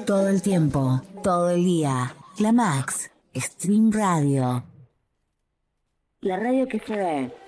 Todo el tiempo, todo el día. La Max, Stream Radio. La radio que se ve.